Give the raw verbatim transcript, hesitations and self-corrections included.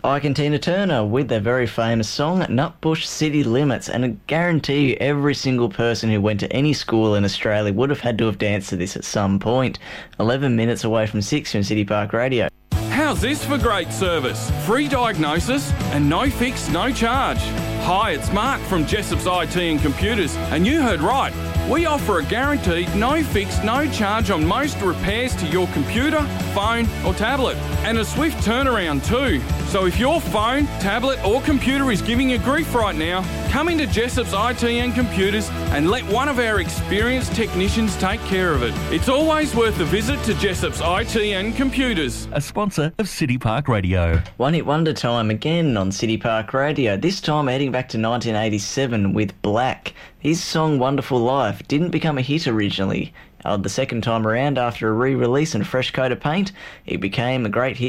Ike and Tina Turner with their very famous song Nutbush City Limits, and I guarantee you every single person who went to any school in Australia would have had to have danced to this at some point. eleven minutes away from six from City Park Radio. How's this for great service? Free diagnosis and no fix, no charge. Hi, it's Mark from Jessop's I T and Computers, and you heard right. We offer a guaranteed no fix, no charge on most repairs to your computer, phone or tablet, and a swift turnaround too. So if your phone, tablet or computer is giving you grief right now, come into Jessop's I T and Computers and let one of our experienced technicians take care of it. It's always worth a visit to Jessop's I T and Computers. A sponsor of City Park Radio. One Hit Wonder time again on City Park Radio, this time heading back to nineteen eighty-seven with Black. His song Wonderful Life didn't become a hit originally. Uh, the second time around, after a re-release and a fresh coat of paint, it became a great hit